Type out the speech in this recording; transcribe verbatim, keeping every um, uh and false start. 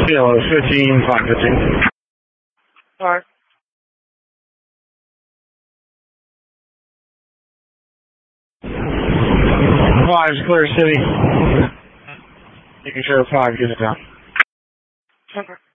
Kilo fifteen, five fifteen. Alright. Five's clear city. Making sure five gets it down. Okay.